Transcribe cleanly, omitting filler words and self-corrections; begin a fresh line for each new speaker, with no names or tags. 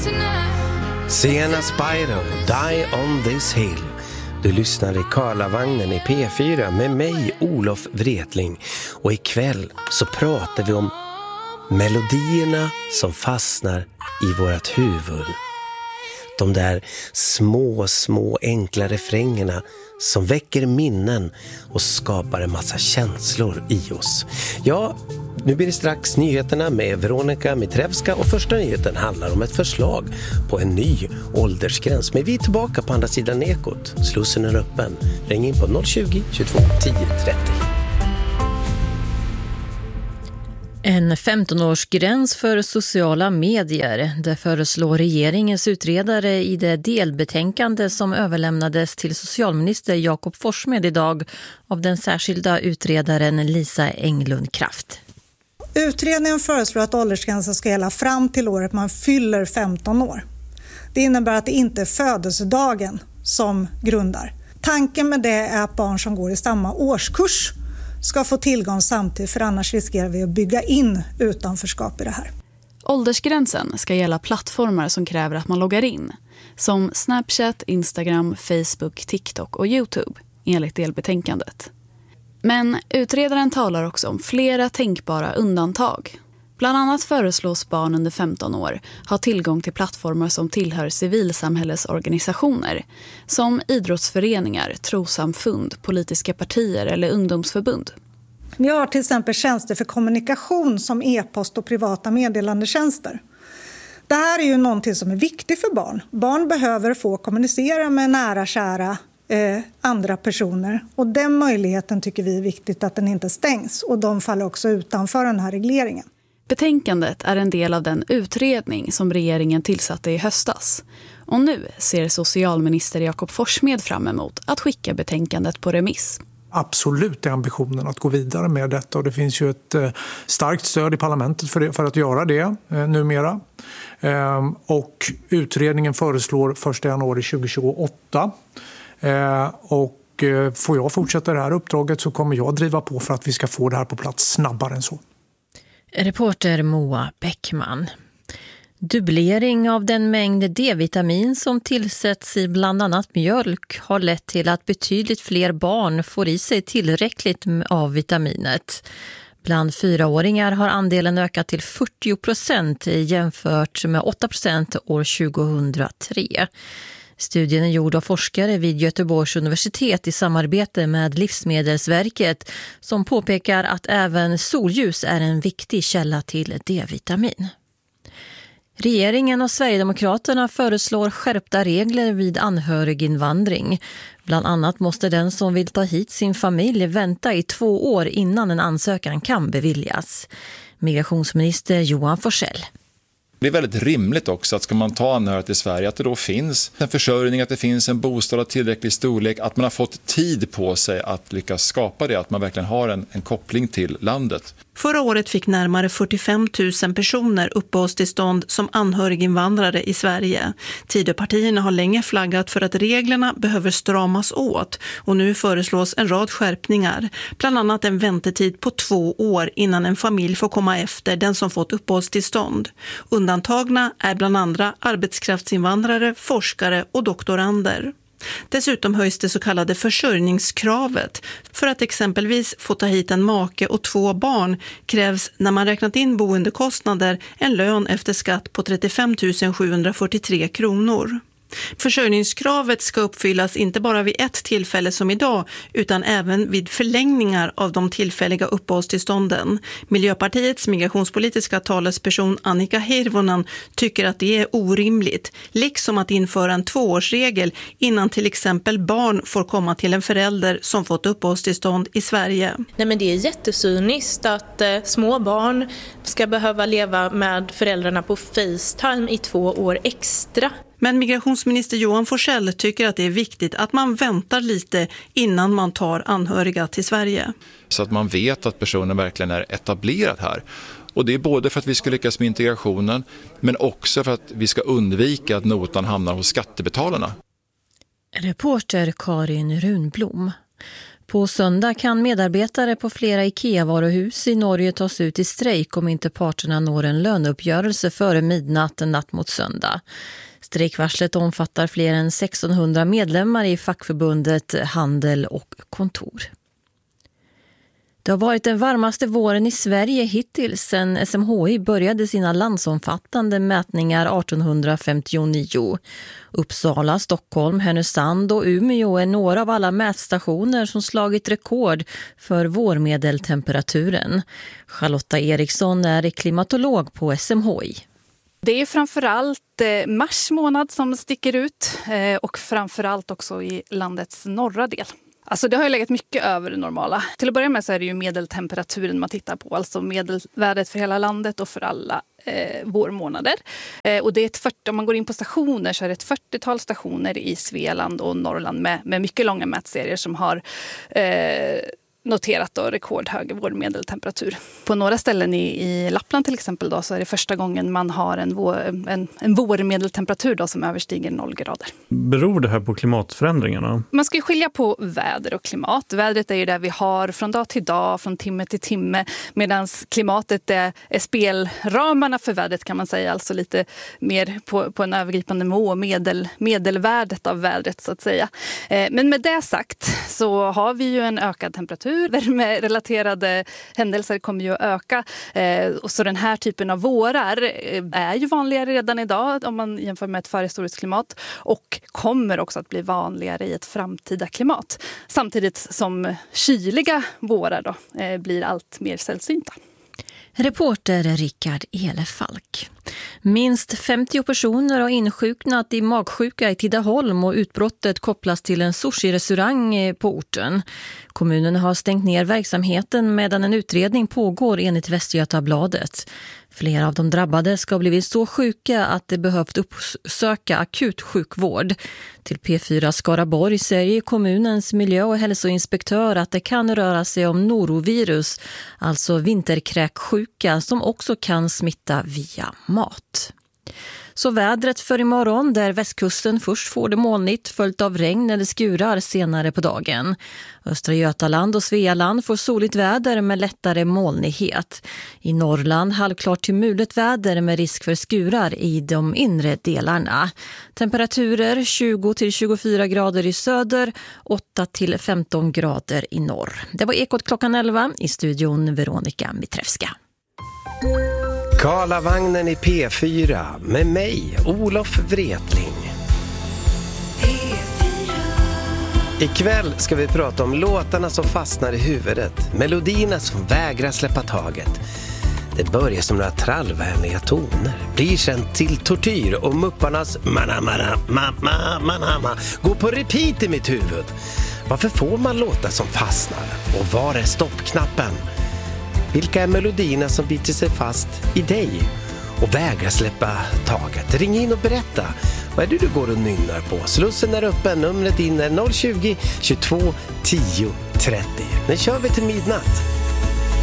Sienna Spyro, Die on this hill. Du lyssnar i Karlavagnen i P4 med mig, Olof Wretling. Och ikväll så pratar vi om melodierna som fastnar i vårt huvud. De där små enkla refrängerna som väcker minnen och skapar en massa känslor i oss. Ja, nu blir det strax nyheterna med Veronika Mitrevska och första nyheten handlar om ett förslag på en ny åldersgräns. Men vi är tillbaka på andra sidan ekot. Slussen är öppen. Ring in på 020 22 10 30.
En 15-årsgräns för sociala medier. Det föreslår regeringens utredare i det delbetänkande som överlämnades till socialminister Jakob Forssmed idag av den särskilda utredaren Lisa Englund Kraft.
Utredningen föreslår att åldersgränsen ska gälla fram till året man fyller 15 år. Det innebär att det inte är födelsedagen som grundar. Tanken med det är att barn som går i samma årskurs ska få tillgång samtidigt, för annars riskerar vi att bygga in utanförskap i det här.
Åldersgränsen ska gälla plattformar som kräver att man loggar in, som Snapchat, Instagram, Facebook, TikTok och YouTube, enligt delbetänkandet. Men utredaren talar också om flera tänkbara undantag. Bland annat föreslås barn under 15 år ha tillgång till plattformar som tillhör civilsamhällesorganisationer, som idrottsföreningar, trossamfund, politiska partier eller ungdomsförbund.
Vi har till exempel tjänster för kommunikation som e-post och privata meddelandetjänster. Det här är ju någonting som är viktigt för barn. Barn behöver få kommunicera med nära, kära andra personer. Och den möjligheten tycker vi är viktigt att den inte stängs. Och de faller också utanför den här regleringen.
Betänkandet är en del av den utredning som regeringen tillsatte i höstas. Och nu ser socialminister Jakob Forssmed fram emot att skicka betänkandet på remiss.
Absolut är ambitionen att gå vidare med detta, och det finns ju ett starkt stöd i parlamentet för att göra det numera. Och utredningen föreslår 1 januari 2028. Och får jag fortsätta det här uppdraget så kommer jag driva på för att vi ska få det här på plats snabbare än så.
Reporter Moa Bäckman. Dubblering av den mängd D-vitamin som tillsätts i bland annat mjölk har lett till att betydligt fler barn får i sig tillräckligt av vitaminet. Bland 4-åringar har andelen ökat till 40% jämfört med 8% år 2003. Studien är gjord av forskare vid Göteborgs universitet i samarbete med Livsmedelsverket som påpekar att även solljus är en viktig källa till D-vitamin. Regeringen och Sverigedemokraterna föreslår skärpta regler vid anhöriginvandring. Bland annat måste den som vill ta hit sin familj vänta i 2 år innan en ansökan kan beviljas. Migrationsminister Johan Forssell.
Det är väldigt rimligt också att ska man ta anhöriga till Sverige att det då finns en försörjning, att det finns en bostad av tillräcklig storlek, att man har fått tid på sig att lyckas skapa det, att man verkligen har en koppling till landet.
Förra året fick närmare 45 000 personer uppehållstillstånd som anhöriginvandrare i Sverige. Tidöpartierna har länge flaggat för att reglerna behöver stramas åt och nu föreslås en rad skärpningar. Bland annat en väntetid på 2 år innan en familj får komma efter den som fått uppehållstillstånd. Undantagna är bland andra arbetskraftsinvandrare, forskare och doktorander. Dessutom höjs det så kallade försörjningskravet. För att exempelvis få ta hit en make och 2 barn krävs när man räknat in boendekostnader en lön efter skatt på 35 743 kronor. Försörjningskravet ska uppfyllas inte bara vid ett tillfälle som idag utan även vid förlängningar av de tillfälliga uppehållstillstånden. Miljöpartiets migrationspolitiska talesperson Annika Hirvonen tycker att det är orimligt, liksom att införa en 2-årsregel innan till exempel barn får komma till en förälder som fått uppehållstillstånd i Sverige.
Nej, men det är jättesyniskt att små barn ska behöva leva med föräldrarna på FaceTime i 2 år extra.
Men migrationsminister Johan Forssell tycker att det är viktigt att man väntar lite innan man tar anhöriga till Sverige.
Så att man vet att personen verkligen är etablerad här. Och det är både för att vi ska lyckas med integrationen men också för att vi ska undvika att notan hamnar hos skattebetalarna.
Reporter Karin Runblom. På söndag kan medarbetare på flera IKEA-varuhus i Norge tas ut i strejk om inte parterna når en löneuppgörelse före midnatt en natt mot söndag. Strejkvarslet omfattar fler än 1600 medlemmar i fackförbundet Handel och kontor. Det har varit den varmaste våren i Sverige hittills sedan SMHI började sina landsomfattande mätningar 1859. Uppsala, Stockholm, Härnösand och Umeå är några av alla mätstationer som slagit rekord för vårmedeltemperaturen. Charlotta Eriksson är klimatolog på SMHI.
Det är framförallt mars månad som sticker ut och framförallt också i landets norra del. Alltså det har ju legat mycket över det normala. Till att börja med så är det ju medeltemperaturen man tittar på. Alltså medelvärdet för hela landet och för alla vårmånader. Och det är om man går in på stationer så är det ett 40-tal stationer i Svealand och Norrland med mycket långa mätserier som har noterat då rekordhög vårmedeltemperatur. På några ställen i Lappland till exempel då, så är det första gången man har en vårmedeltemperatur då, som överstiger 0 grader.
Beror det här på klimatförändringarna?
Man ska ju skilja på väder och klimat. Vädret är ju det vi har från dag till dag, från timme till timme, medan klimatet är spelramarna för vädret kan man säga, alltså lite mer på en övergripande nivå, medelvärdet av vädret så att säga. Men med det sagt så har vi ju en ökad temperatur. Värmerelaterade händelser kommer ju att öka. Och så den här typen av vårar är ju vanligare redan idag om man jämför med ett förhistoriskt klimat. Och kommer också att bli vanligare i ett framtida klimat. Samtidigt som kyliga vårar då blir allt mer sällsynta.
Reporter Rickard Elefalk. Minst 50 personer har insjuknat i magsjuka i Tidaholm och utbrottet kopplas till en sushi-restaurang på orten. Kommunen har stängt ner verksamheten medan en utredning pågår enligt Västgötabladet. Flera av de drabbade ska ha blivit så sjuka att det behövt uppsöka akut sjukvård. Till P4 Skaraborg säger kommunens miljö- och hälsoinspektör att det kan röra sig om norovirus, alltså vinterkräksjuka som också kan smitta via mat. Så vädret för imorgon där västkusten först får det molnigt följt av regn eller skurar senare på dagen. Östra Götaland och Svealand får soligt väder med lättare molnighet. I Norrland halvklart till mulet väder med risk för skurar i de inre delarna. Temperaturer 20-24 grader i söder, 8-15 grader i norr. Det var Ekot klockan 11 i studion Veronica Mitrevska.
Karlavagnen i P4 med mig, Olof Wretling. Ikväll ska vi prata om låtarna som fastnar i huvudet, melodierna som vägrar släppa taget. Det börjar som några trallvänliga toner, blir sen till tortyr och mupparnas manama går på repeat i mitt huvud. Varför får man låtar som fastnar? Och var är stoppknappen? Vilka är melodierna som biter sig fast i dig och vägrar släppa taget? Ring in och berätta. Vad är det du går och nynnar på? Slussen är öppen, numret in är 020 22 10 30. Nu kör vi till midnatt.